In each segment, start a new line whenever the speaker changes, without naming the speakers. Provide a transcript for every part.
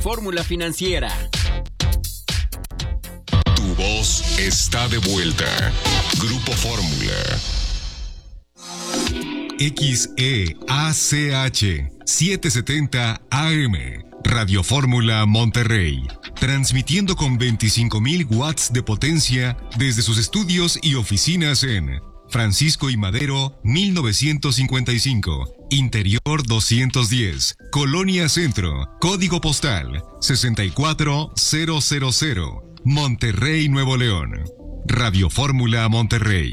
Fórmula Financiera.
Tu voz está de vuelta. Grupo Fórmula. XEACH 770 AM. Radio Fórmula Monterrey. Transmitiendo con 25,000 watts de potencia desde sus estudios y oficinas en Francisco y Madero, 1955. Interior 210. Colonia Centro. Código postal 64000. Monterrey, Nuevo León. Radio Fórmula Monterrey.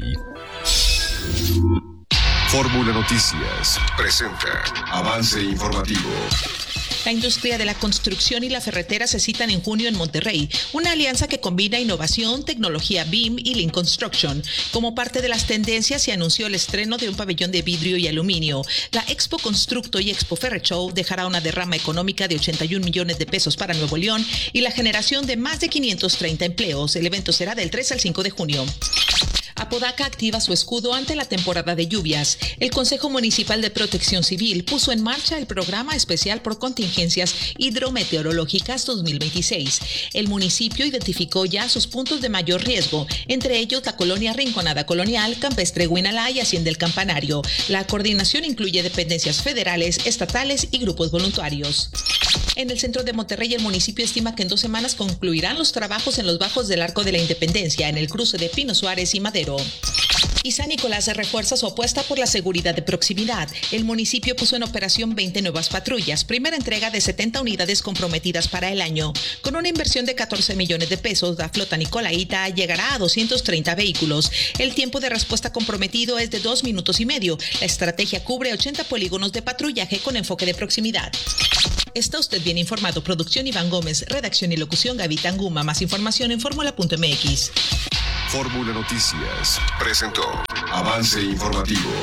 Fórmula Noticias presenta avance informativo.
La industria de la construcción y la ferretera se citan en junio en Monterrey, una alianza que combina innovación, tecnología BIM y Lean Construction. Como parte de las tendencias se anunció el estreno de un pabellón de vidrio y aluminio. La Expo Constructo y Expo Ferreshow dejará una derrama económica de 81 millones de pesos para Nuevo León y la generación de más de 530 empleos. El evento será del 3 al 5 de junio. Apodaca activa su escudo ante la temporada de lluvias. El Consejo Municipal de Protección Civil puso en marcha el programa especial por contingencias hidrometeorológicas 2026. El municipio identificó ya sus puntos de mayor riesgo, entre ellos la colonia Rinconada Colonial, Campestre Huinalá y Hacienda El Campanario. La coordinación incluye dependencias federales, estatales y grupos voluntarios. En el centro de Monterrey, el municipio estima que en 2 semanas concluirán los trabajos en los bajos del Arco de la Independencia, en el cruce de Pino Suárez y Madero. Y San Nicolás refuerza su apuesta por la seguridad de proximidad. El municipio puso en operación 20 nuevas patrullas, primera entrega de 70 unidades comprometidas para el año. Con una inversión de 14 millones de pesos, la flota nicolaíta llegará a 230 vehículos. El tiempo de respuesta comprometido es de 2 minutos y medio. La estrategia cubre 80 polígonos de patrullaje con enfoque de proximidad. Está usted bien informado. Producción Iván Gómez, redacción y locución Gaby Tanguma. Más información en fórmula.mx.
Fórmula Noticias presentó avance informativo.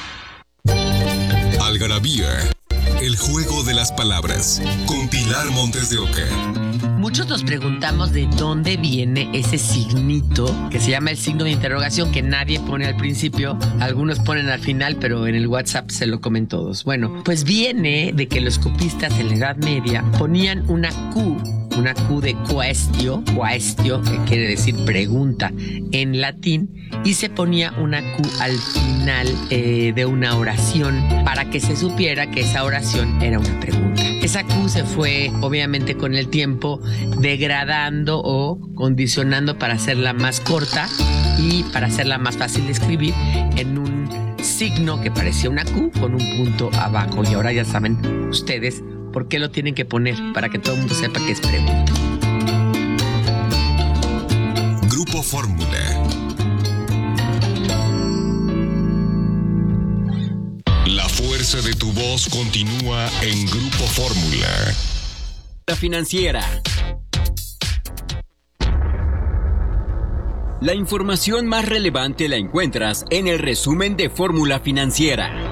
Algarabía, el juego de las palabras, con Pilar Montes de Oca.
Muchos nos preguntamos de dónde viene ese signito que se llama el signo de interrogación, que nadie pone al principio, algunos ponen al final, pero en el WhatsApp se lo comen todos. Bueno, pues viene de que los copistas en la Edad Media ponían una Q de quaestio, que quiere decir pregunta en latín, y se ponía una Q al final de una oración para que se supiera que esa oración era una pregunta. Esa Q se fue, obviamente, con el tiempo degradando o condicionando para hacerla más corta y para hacerla más fácil de escribir en un signo que parecía una Q con un punto abajo. Y ahora ya saben ustedes por qué lo tienen que poner, para que todo el mundo sepa que es pregunta.
Grupo Fórmula. La fuerza de tu voz continúa en Grupo Fórmula.
La Financiera. La información más relevante la encuentras en el resumen de Fórmula Financiera.